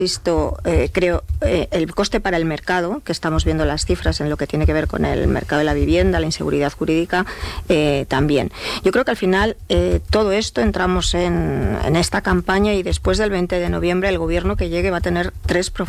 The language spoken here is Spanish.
visto, creo, el coste para el mercado, que estamos viendo las cifras en lo que tiene que ver con el mercado de la vivienda, la inseguridad jurídica, también. Yo creo que al final todo esto entramos en esta campaña y después del 20 de noviembre el gobierno que llegue va a tener 3